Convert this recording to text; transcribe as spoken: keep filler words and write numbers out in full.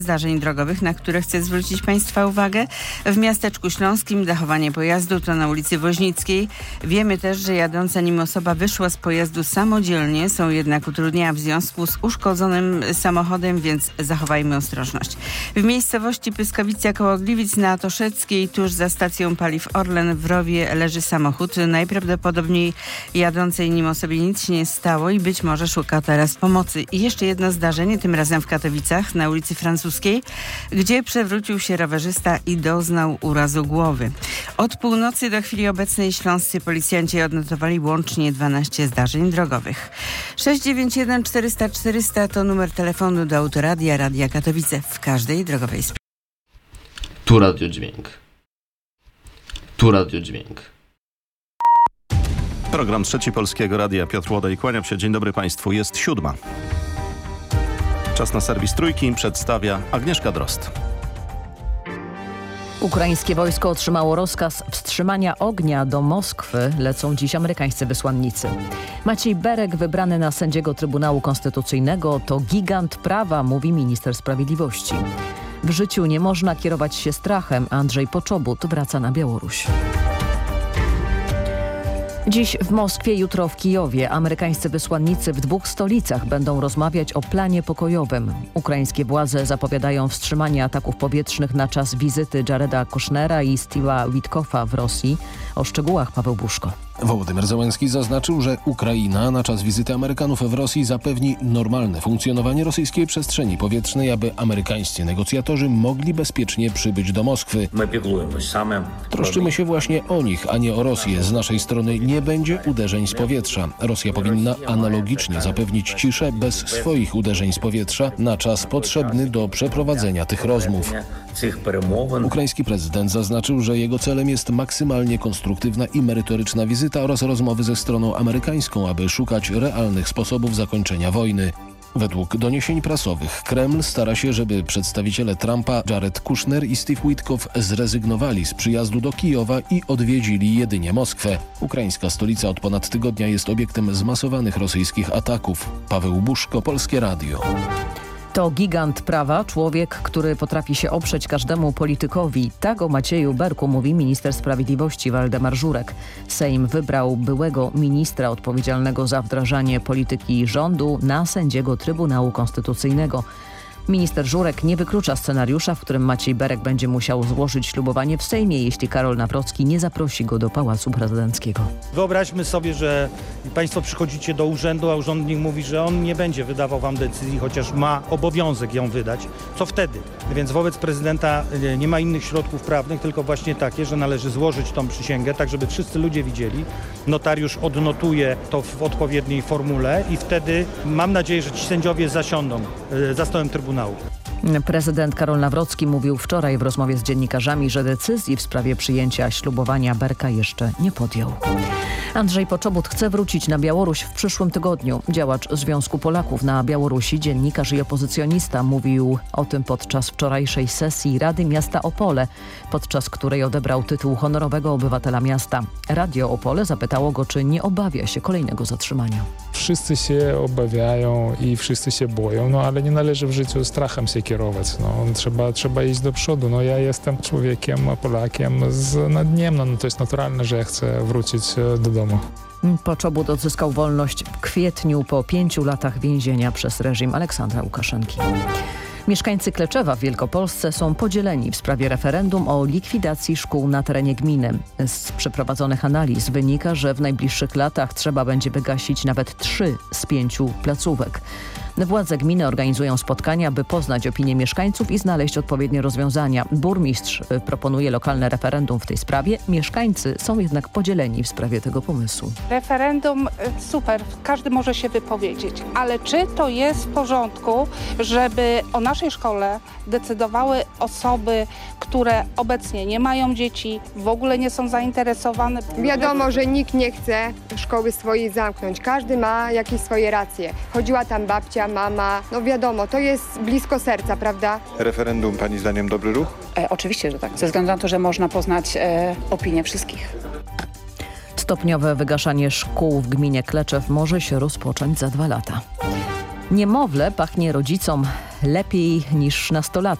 Zdarzeń drogowych, na które chcę zwrócić Państwa uwagę. W miasteczku śląskim dachowanie pojazdu to na ulicy Woźnickiej. Wiemy też, że jadąca nim osoba wyszła z pojazdu samodzielnie. Są jednak utrudnienia w związku z uszkodzonym samochodem, więc zachowajmy ostrożność. W miejscowości Pyskowice koło Gliwic na Toszeckiej, tuż za stacją paliw Orlen w rowie leży samochód. Najprawdopodobniej jadącej nim osobie nic się nie stało i być może szuka teraz pomocy. I jeszcze jedno zdarzenie, tym razem w Katowicach na ulicy Francuskiej, gdzie przewrócił się rowerzysta i doznał urazu głowy. Od północy do chwili obecnej śląscy policjanci odnotowali łącznie dwanaście zdarzeń drogowych. sześć dziewięć jeden czterysta czterysta to numer telefonu do Autoradia Radia Katowice w każdej drogowej sprawie. Tu Radio Dźwięk. Tu Radio Dźwięk. Program Trzeci Polskiego Radia. Piotr Łodej, kłaniam się. Dzień dobry Państwu. Jest siódma. Czas na serwis Trójki przedstawia Agnieszka Drozd. Ukraińskie wojsko otrzymało rozkaz wstrzymania ognia do Moskwy. Lecą dziś amerykańscy wysłannicy. Maciej Berek, wybrany na sędziego Trybunału Konstytucyjnego, to gigant prawa, mówi minister sprawiedliwości. W życiu nie można kierować się strachem. Andrzej Poczobut wraca na Białoruś. Dziś w Moskwie, jutro w Kijowie amerykańscy wysłannicy w dwóch stolicach będą rozmawiać o planie pokojowym. Ukraińskie władze zapowiadają wstrzymanie ataków powietrznych na czas wizyty Jareda Kushnera i Steve'a Witkoffa w Rosji. O szczegółach Paweł Buszko. Wołodymyr Zełenski zaznaczył, że Ukraina na czas wizyty Amerykanów w Rosji zapewni normalne funkcjonowanie rosyjskiej przestrzeni powietrznej, aby amerykańscy negocjatorzy mogli bezpiecznie przybyć do Moskwy. Troszczymy się właśnie o nich, a nie o Rosję. Z naszej strony nie będzie uderzeń z powietrza. Rosja powinna analogicznie zapewnić ciszę bez swoich uderzeń z powietrza na czas potrzebny do przeprowadzenia tych rozmów. Ukraiński prezydent zaznaczył, że jego celem jest maksymalnie konstruktywna i merytoryczna wizyta oraz rozmowy ze stroną amerykańską, aby szukać realnych sposobów zakończenia wojny. Według doniesień prasowych Kreml stara się, żeby przedstawiciele Trumpa Jared Kushner i Steve Witkoff zrezygnowali z przyjazdu do Kijowa i odwiedzili jedynie Moskwę. Ukraińska stolica od ponad tygodnia jest obiektem zmasowanych rosyjskich ataków. Paweł Buszko, Polskie Radio. To gigant prawa, człowiek, który potrafi się oprzeć każdemu politykowi. Tak o Macieju Berku mówi minister sprawiedliwości Waldemar Żurek. Sejm wybrał byłego ministra odpowiedzialnego za wdrażanie polityki rządu na sędziego Trybunału Konstytucyjnego. Minister Żurek nie wyklucza scenariusza, w którym Maciej Berek będzie musiał złożyć ślubowanie w Sejmie, jeśli Karol Nawrocki nie zaprosi go do Pałacu Prezydenckiego. Wyobraźmy sobie, że Państwo przychodzicie do urzędu, a urzędnik mówi, że on nie będzie wydawał Wam decyzji, chociaż ma obowiązek ją wydać. Co wtedy? Więc wobec prezydenta nie ma innych środków prawnych, tylko właśnie takie, że należy złożyć tą przysięgę, tak żeby wszyscy ludzie widzieli. Notariusz odnotuje to w odpowiedniej formule i wtedy mam nadzieję, że ci sędziowie zasiądą za stołem Trybunału. Prezydent Karol Nawrocki mówił wczoraj w rozmowie z dziennikarzami, że decyzji w sprawie przyjęcia ślubowania Berka jeszcze nie podjął. Andrzej Poczobut chce wrócić na Białoruś w przyszłym tygodniu. Działacz Związku Polaków na Białorusi, dziennikarz i opozycjonista mówił o tym podczas wczorajszej sesji Rady Miasta Opole, podczas której odebrał tytuł honorowego obywatela miasta. Radio Opole zapytało go, czy nie obawia się kolejnego zatrzymania. Wszyscy się obawiają i wszyscy się boją, no ale nie należy w życiu strachem się kierować. No, trzeba, trzeba iść do przodu. No, ja jestem człowiekiem, Polakiem z nadniemna. No, to jest naturalne, że ja chcę wrócić do domu. Poczobut odzyskał wolność w kwietniu po pięciu latach więzienia przez reżim Aleksandra Łukaszenki. Mieszkańcy Kleczewa w Wielkopolsce są podzieleni w sprawie referendum o likwidacji szkół na terenie gminy. Z przeprowadzonych analiz wynika, że w najbliższych latach trzeba będzie wygasić nawet trzy z pięciu placówek. Władze gminy organizują spotkania, by poznać opinię mieszkańców i znaleźć odpowiednie rozwiązania. Burmistrz proponuje lokalne referendum w tej sprawie. Mieszkańcy są jednak podzieleni w sprawie tego pomysłu. Referendum super, każdy może się wypowiedzieć, ale czy to jest w porządku, żeby o naszej szkole decydowały osoby, które obecnie nie mają dzieci, w ogóle nie są zainteresowane? Wiadomo, że nikt nie chce szkoły swojej zamknąć. Każdy ma jakieś swoje racje. Chodziła tam babcia, mama, no wiadomo, to jest blisko serca, prawda? Referendum, pani zdaniem, dobry ruch? E, oczywiście, że tak, ze względu na to, że można poznać e, opinię wszystkich. Stopniowe wygaszanie szkół w gminie Kleczew może się rozpocząć za dwa lata. Niemowlę pachnie rodzicom lepiej niż nastolatek.